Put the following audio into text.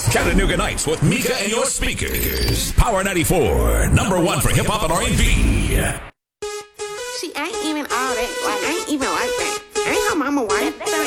Chattanooga Nights with Mika and your speakers. Power 94, number one for hip hop and R&B. She ain't even all that. Like, ain't even like that. Ain't her mama white.